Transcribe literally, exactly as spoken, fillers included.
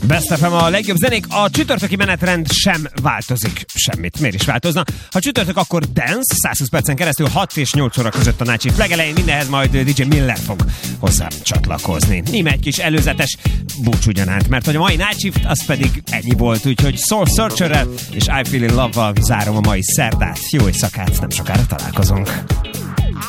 Best ef em a legjobb zenék. A csütörtöki menetrend sem változik. Semmit. Miért is változna? Ha csütörtök, akkor dance. százhúsz percen keresztül hat és nyolc óra között a Night Shift legelején. Mindenhez majd dé dzsé Miller fog hozzám csatlakozni. Íme egy kis előzetes búcsúgyanánt, mert hogy a mai Night Shift az pedig ennyi volt, úgyhogy Soul Searcherrel és I Feel in Love-val zárom a mai szerdát. Jó éjszakát, nem sokára találkozunk.